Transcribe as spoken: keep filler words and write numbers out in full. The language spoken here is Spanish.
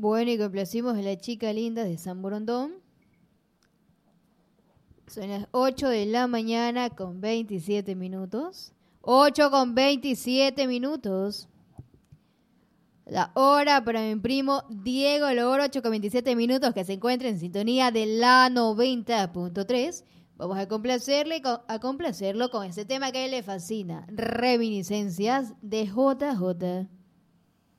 Bueno, y complacimos a la chica linda de San Borondón. Son las ocho de la mañana con veintisiete minutos. ocho con veintisiete minutos. La hora para mi primo Diego Loro, ocho con veintisiete minutos, que se encuentra en sintonía de la noventa punto tres. Vamos a complacerle, a complacerlo con este tema que a él le fascina, Reminiscencias de J J.